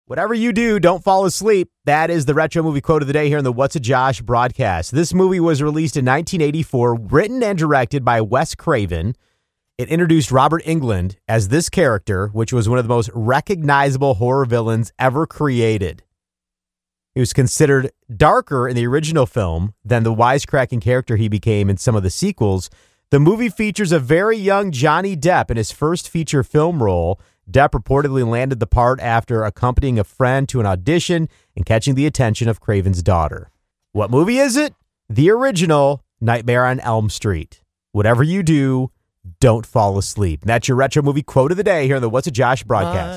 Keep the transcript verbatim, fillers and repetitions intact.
Whatever you do, don't fall asleep. That is the retro movie quote of the day here in the What's a Josh broadcast. This movie was released in nineteen eighty-four, written and directed by Wes Craven. It introduced Robert Englund as this character, which was one of the most recognizable horror villains ever created. He was considered darker in the original film than the wisecracking character he became in some of the sequels. The movie features a very young Johnny Depp in his first feature film role. Depp reportedly landed the part after accompanying a friend to an audition and catching the attention of Craven's daughter. What movie is it? The original Nightmare on Elm Street. Whatever you do, don't fall asleep. And that's your retro movie quote of the day here on the What's a Josh broadcast.